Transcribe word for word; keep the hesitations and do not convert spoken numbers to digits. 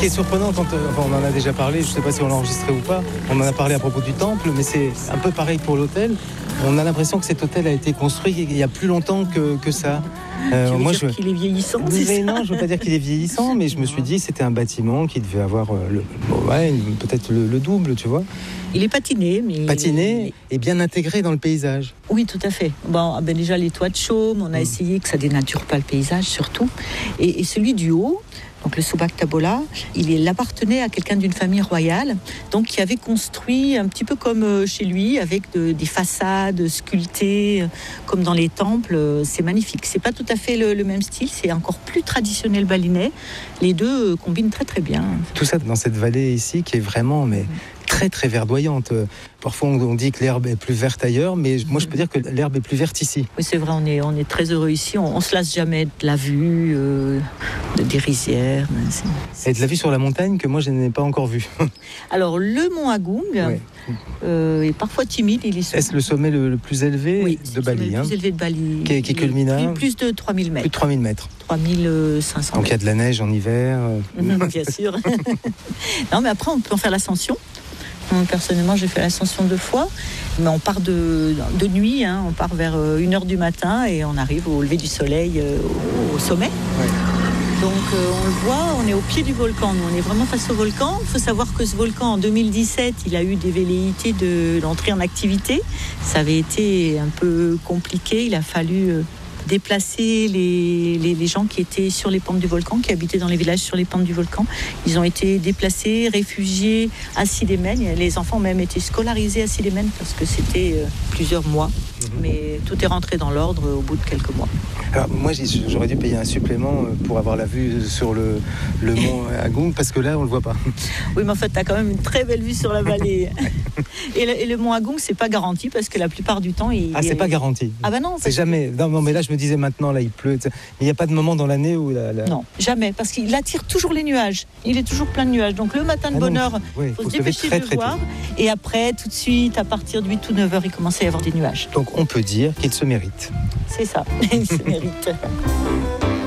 qui est surprenant, quand euh, enfin, on en a déjà parlé, je ne sais pas si on l'a enregistré ou pas, on en a parlé à propos du temple, mais c'est un peu pareil pour l'hôtel. On a l'impression que cet hôtel a été construit il y a plus longtemps que, que ça. Euh, tu veux moi, dire je... qu'il est vieillissant, c'est mais ça? Non, je ne veux pas dire qu'il est vieillissant, mais je me suis dit que c'était un bâtiment qui devait avoir euh, le... bon, ouais, peut-être le, le double, tu vois. Il est patiné, mais... Patiné et bien intégré dans le paysage. Oui, tout à fait. Bon, ben déjà, les toits de chaume, on a mmh. essayé que ça dénature pas le paysage, surtout. Et, et celui du haut, donc le Subak Tabola, il, il appartenait à quelqu'un d'une famille royale, donc qui avait construit un petit peu comme chez lui, avec de, des façades sculptées, comme dans les temples. C'est magnifique. C'est pas tout à fait le, le même style, c'est encore plus traditionnel balinais. Les deux combinent très très bien. Tout ça dans cette vallée ici qui est vraiment mais très très verdoyante. Parfois on dit que l'herbe est plus verte ailleurs, mais moi je peux dire que l'herbe est plus verte ici. Oui, c'est vrai, on est, on est très heureux ici. On ne se lasse jamais de la vue, euh, de, des rizières. C'est, c'est... Et de la vue sur la montagne que moi je n'ai pas encore vue. Alors le mont Agung ouais. euh, est parfois timide. Il est, Est-ce le sommet le, le plus élevé oui, de Bali, le hein, plus élevé de Bali. Qui, qui culmine à plus, plus de trois mille mètres. Plus de trois mille mètres. trois mille cinq cents. Donc il y a de la neige en hiver. Bien sûr. Non, mais après on peut en faire l'ascension. Personnellement, j'ai fait l'ascension deux fois, mais on part de, de nuit, hein, on part vers une heure du matin et on arrive au lever du soleil euh, au, au sommet. Ouais. Donc euh, on le voit, on est au pied du volcan, nous on est vraiment face au volcan. Il faut savoir que ce volcan en deux mille dix-sept, il a eu des velléités de l'entrée en activité. Ça avait été un peu compliqué, il a fallu... Euh, déplacer les, les, les gens qui étaient sur les pentes du volcan, qui habitaient dans les villages sur les pentes du volcan. Ils ont été déplacés, réfugiés à Sidémen. Les enfants ont même été scolarisés à Sidémen parce que c'était euh, plusieurs mois. Mmh. Mais tout est rentré dans l'ordre au bout de quelques mois. Alors moi j'aurais dû payer un supplément pour avoir la vue sur le, le mont Agung parce que là on le voit pas. Oui, mais en fait tu as quand même une très belle vue sur la vallée. et, le, et le mont Agung c'est pas garanti parce que la plupart du temps il... Ah c'est pas garanti. Ah bah non. C'est jamais. Non, non mais là je me disais maintenant là il pleut. Il n'y a pas de moment dans l'année où la, la... Non, jamais parce qu'il attire toujours les nuages. Il est toujours plein de nuages. Donc le matin de ah bonne heure, il oui, faut, faut se dépêcher très, de le voir. Tôt. Et après tout de suite à partir de huit ou neuf heures il commence à y avoir des nuages. Donc on peut dire qu'il se mérite. C'est ça, il se mérite.